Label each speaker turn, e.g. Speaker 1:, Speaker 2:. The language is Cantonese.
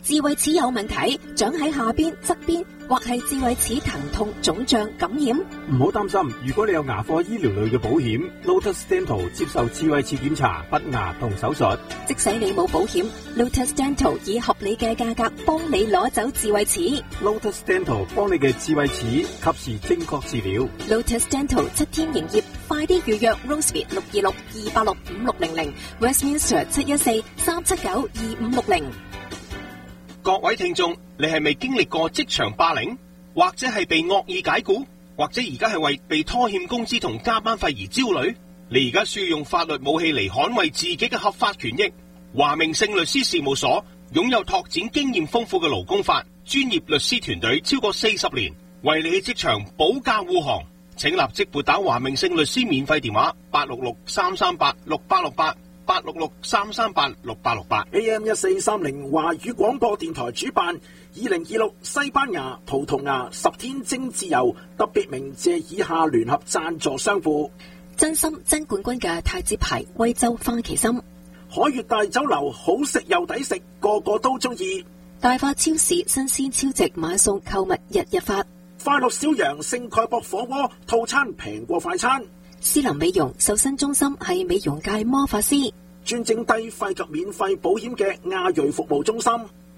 Speaker 1: 智慧齒有問題，長喺下邊、側邊，或係智慧齒疼痛、腫脹、感染。
Speaker 2: 唔好擔心，如果你有牙科醫療類嘅保險 ，Lotus Dental 接受智慧齒檢查、拔牙同手術。
Speaker 1: 即使你冇保險 ，Lotus Dental 以合理嘅價格幫你攞走智慧齒。
Speaker 2: Lotus Dental 幫你嘅智慧齒及時正確治療。
Speaker 1: Lotus Dental 7天營業，快啲預約 Rosemead 626-286-5600 Westminster 714-379-2560。
Speaker 3: 各位聽眾，你係咪經歷過職場霸凌，或者係被惡意解僱，或者而家係為被拖欠工資同加班費而焦慮？你而家需要用法律武器嚟捍衛自己嘅合法權益。華明勝律師事務所擁有拓展經驗豐富嘅勞工法專業律師團隊超過40年，為你喺職場保駕護航。請立即撥打華明勝律師免費電話866-338-6868 866-338-6868。
Speaker 4: AM1430 華語廣播電台主辦2026西班牙、葡萄牙10天精自由特別鳴謝以下聯合贊助商戶：
Speaker 1: 真心真冠軍嘅太子牌惠州花旗參，
Speaker 4: 海悅大酒樓好食又抵食，個個都中意。
Speaker 1: 大發超市新鮮超值買餸購物日日發，
Speaker 4: 快樂小羊聖蓋博火鍋套餐平過快餐。
Speaker 1: 斯林美容瘦身中心係美容界魔法師，
Speaker 4: 專整低費及免費保險嘅亞瑞服務中心。